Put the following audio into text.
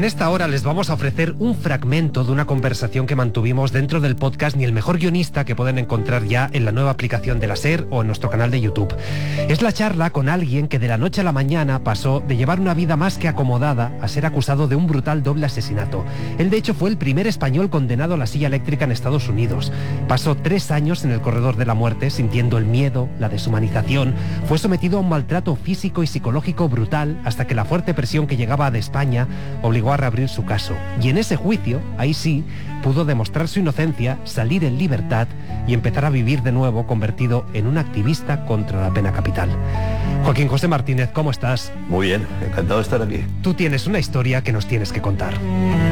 en esta hora les vamos a ofrecer un fragmento de una conversación que mantuvimos dentro del podcast Ni el mejor guionista, que pueden encontrar ya en la nueva aplicación de la SER o en nuestro canal de YouTube. Es la charla con alguien que de la noche a la mañana pasó de llevar una vida más que acomodada a ser acusado de un brutal doble asesinato. Él de hecho fue el primer español condenado a la silla eléctrica en Estados Unidos. Pasó 3 años en el corredor de la muerte sintiendo el miedo, la deshumanización. Fue sometido a un maltrato físico y psicológico brutal hasta que la fuerte presión que llegaba de España obligó a reabrir su caso. Y en ese juicio, ahí sí, pudo demostrar su inocencia, salir en libertad y empezar a vivir de nuevo convertido en un activista contra la pena capital. Joaquín José Martínez, ¿cómo estás? Muy bien, encantado de estar aquí. Tú tienes una historia que nos tienes que contar.